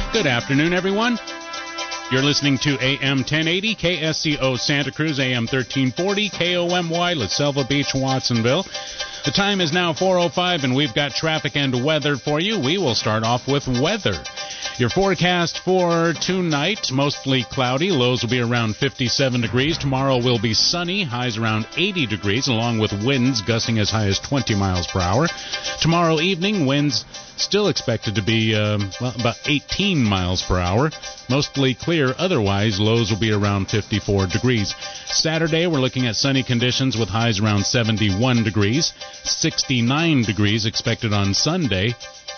Good afternoon, everyone. You're listening to AM 1080, KSCO Santa Cruz, AM 1340, KOMY, La Selva Beach, Watsonville. The time is now 4:05, and we've got traffic and weather for you. We will start off with weather. Your forecast for tonight, mostly cloudy. Lows will be around 57 degrees. Tomorrow will be sunny. Highs around 80 degrees, along with winds gusting as high as 20 miles per hour. Tomorrow evening, winds still expected to be about 18 miles per hour. Mostly clear. Otherwise, lows will be around 54 degrees. Saturday, we're looking at sunny conditions with highs around 71 degrees. 69 degrees expected on Sunday.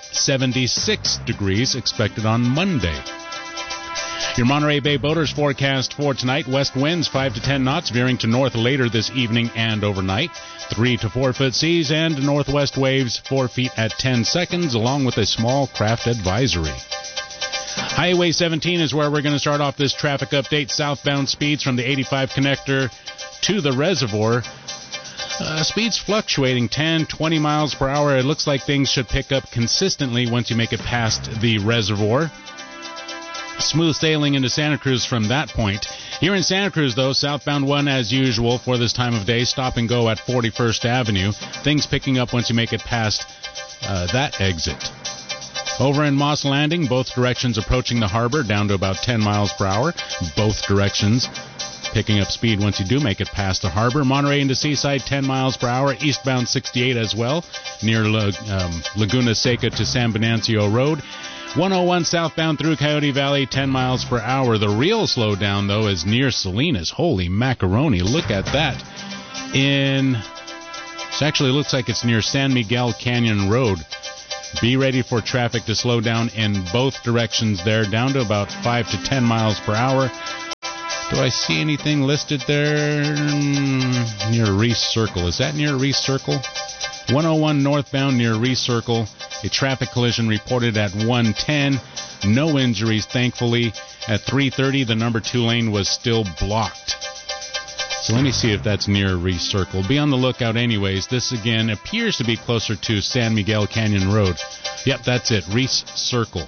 76 degrees expected on Monday. Your Monterey Bay boaters forecast for tonight: west winds 5 to 10 knots, veering to north later this evening and overnight. 3 to 4 foot seas and northwest waves 4 feet at 10 seconds, along with a small craft advisory. Highway 17 is where we're going to start off this traffic update. Southbound speeds from the 85 connector to the reservoir. Speeds fluctuating 10, 20 miles per hour. It looks like things should pick up consistently once you make it past the reservoir. Smooth sailing into Santa Cruz from that point. Here in Santa Cruz, though, southbound 1 as usual for this time of day. Stop and go at 41st Avenue. Things picking up once you make it past that exit. Over in Moss Landing, both directions approaching the harbor, down to about 10 miles per hour. Both directions picking up speed once you do make it past the harbor. Monterey into Seaside, 10 miles per hour. Eastbound 68 as well, near Laguna Seca to San Venancio Road. 101 southbound through Coyote Valley, 10 miles per hour. The real slowdown, though, is near Salinas. Holy macaroni, look at that. It actually looks like it's near San Miguel Canyon Road. Be ready for traffic to slow down in both directions there, down to about 5 to 10 miles per hour. Do I see anything listed there? Near Reese Circle. Is that near Reese Circle? 101 northbound near Reese Circle. A traffic collision reported at 110. No injuries, thankfully. At 3:30, the number 2 lane was still blocked. So let me see if that's near Reese Circle. Be on the lookout anyways. This, again, appears to be closer to San Miguel Canyon Road. Yep, that's it. Reese Circle.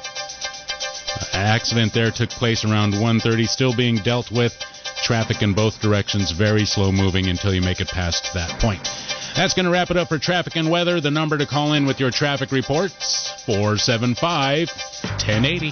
Accident there took place around 1:30. Still being dealt with. Traffic in both directions. Very slow moving until you make it past that point. That's going to wrap it up for traffic and weather. The number to call in with your traffic reports, 475-1080.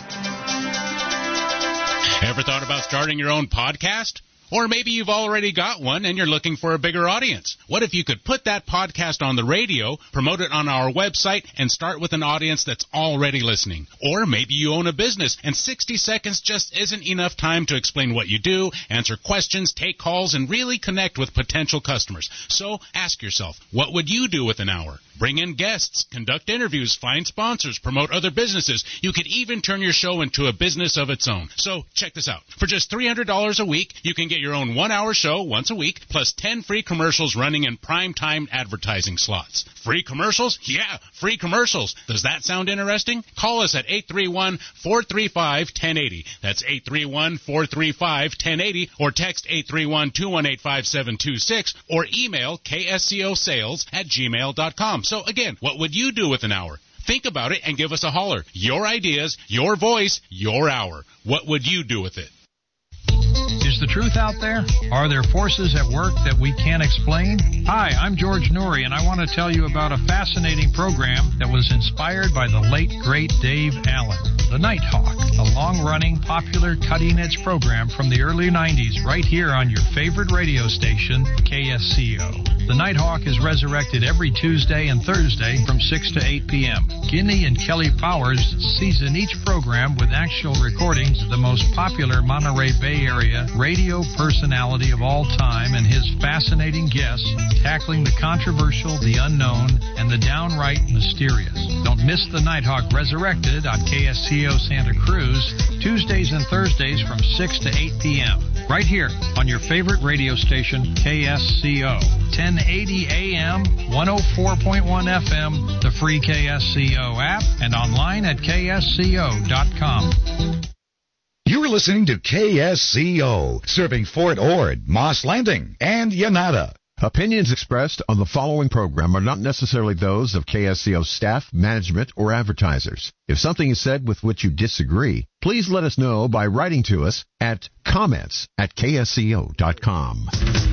Ever thought about starting your own podcast? Or maybe you've already got one and you're looking for a bigger audience. What if you could put that podcast on the radio, promote it on our website, and start with an audience that's already listening? Or maybe you own a business and 60 seconds just isn't enough time to explain what you do, answer questions, take calls, and really connect with potential customers. So ask yourself, what would you do with an hour? Bring in guests, conduct interviews, find sponsors, promote other businesses. You could even turn your show into a business of its own. So check this out. For just $300 a week, you can get your own 1-hour show once a week, plus 10 free commercials running in prime-time advertising slots. Free commercials? Yeah, free commercials. Does that sound interesting? Call us at 831-435-1080. That's 831-435-1080, or text 831-218-5726, or email kscosales@gmail.com. So again, what would you do with an hour? Think about it and give us a holler. Your ideas, your voice, your hour. What would you do with it? Is the truth out there? Are there forces at work that we can't explain? Hi, I'm George Noory, and I want to tell you about a fascinating program that was inspired by the late, great Dave Allen. The Nighthawk, a long-running, popular, cutting-edge program from the early 90s right here on your favorite radio station, KSCO. The Nighthawk is resurrected every Tuesday and Thursday from 6 to 8 p.m. Guinea and Kelly Powers season each program with actual recordings of the most popular Monterey Bay Area radio personality of all time and his fascinating guests tackling the controversial, the unknown, and the downright mysterious. Don't miss the Nighthawk Resurrected on KSCO Santa Cruz, Tuesdays and Thursdays from 6 to 8 p.m. Right here on your favorite radio station, KSCO. 1080 AM, 104.1 FM, the free KSCO app, and online at ksco.com. You're listening to KSCO, serving Fort Ord, Moss Landing, and Yanada. Opinions expressed on the following program are not necessarily those of KSCO staff, management, or advertisers. If something is said with which you disagree, please let us know by writing to us at comments@ksco.com.